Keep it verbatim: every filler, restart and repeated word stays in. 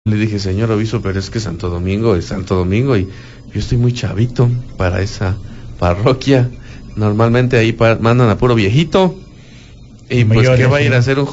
Le dije, señor obispo, pero es que Santo Domingo es Santo Domingo y yo estoy muy chavito para esa parroquia. Normalmente ahí pa- mandan a puro viejito. Y pues, ¿qué va a ir a hacer un